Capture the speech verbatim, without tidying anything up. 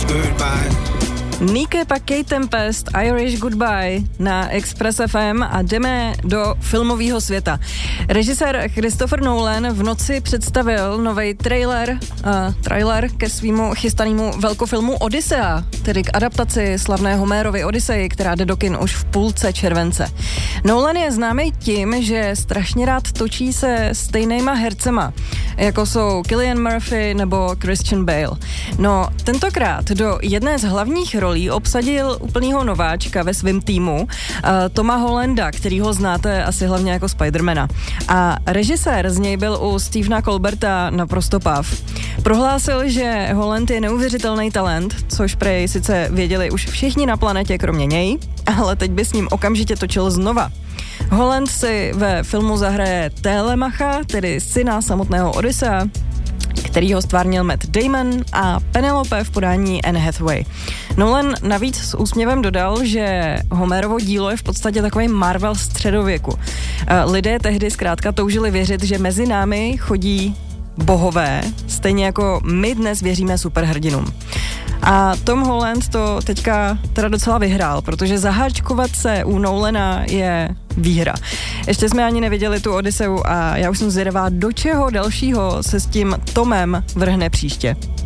goodbye. Kneecap a Kate Tempest, Irish Goodbye na Express F M a jdeme do filmového světa. Režisér Christopher Nolan v noci představil nový trailer, uh, trailer ke svýmu chystanému velkofilmu Odyssea, tedy k adaptaci slavné Homérovy Odyssey, která jde do kin už v půlce července. Nolan je známý tím, že strašně rád točí se stejnýma hercema, jako jsou Cillian Murphy nebo Christian Bale. No, tentokrát do jedné z hlavních rolí obsadil úplnýho nováčka ve svém týmu, uh, Toma Hollanda, kterýho znáte asi hlavně jako Spidermana. A režisér z něj byl u Stephena Colberta naprosto pav. Prohlásil, že Holland je neuvěřitelný talent, což prej sice věděli už všichni na planetě kromě něj, ale teď by s ním okamžitě točil znova. Holland si ve filmu zahraje Telemacha, tedy syna samotného Odyssea, který ho stvárnil Matt Damon a Penelope v podání Anne Hathaway. Nolan navíc s úsměvem dodal, že Homerovo dílo je v podstatě takový Marvel středověku. Lidé tehdy zkrátka toužili věřit, že mezi námi chodí bohové, stejně jako my dnes věříme superhrdinům. A Tom Holland to teďka teda docela vyhrál, protože zaháčkovat se u Nolana je výhra. Ještě jsme ani neviděli tu Odysseu a já už jsem zvědavá, do čeho dalšího se s tím Tomem vrhne příště.